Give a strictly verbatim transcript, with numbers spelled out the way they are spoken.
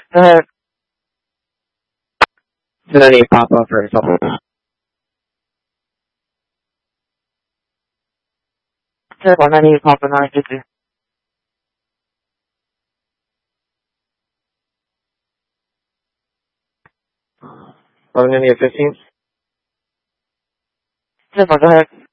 Go ahead. So then you pop up for a couple. So then you pop up nine fifty. Eleven fifteen. So go ahead.